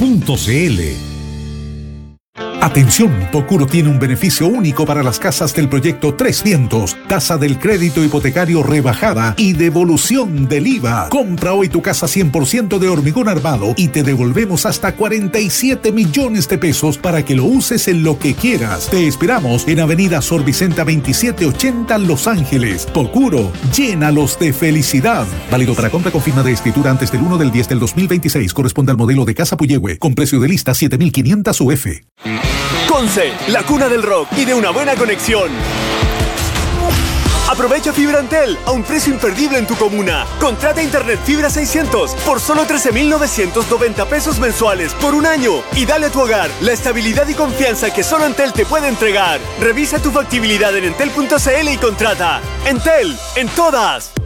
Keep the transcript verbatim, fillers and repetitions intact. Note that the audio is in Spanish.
punto c l. Atención, Procuro tiene un beneficio único para las casas del proyecto Tres Vientos. Tasa del crédito hipotecario rebajada y devolución del I V A. Compra hoy tu casa cien por ciento de hormigón armado y te devolvemos hasta cuarenta y siete millones de pesos para que lo uses en lo que quieras. Te esperamos en Avenida Sor Vicenta veintisiete ochenta, Los Ángeles. Procuro, llénalos de felicidad. Válido para compra con firma de escritura antes del uno del diez del dos mil veintiséis. Corresponde al modelo de casa Puyehue, con precio de lista siete mil quinientos U F. Conce, la cuna del rock y de una buena conexión. Aprovecha Fibra Antel a un precio imperdible en tu comuna. Contrata Internet Fibra seiscientos por solo trece mil novecientos noventa pesos mensuales por un año y dale a tu hogar la estabilidad y confianza que solo Entel te puede entregar. Revisa tu factibilidad en entel punto c l y contrata. Entel, en todas.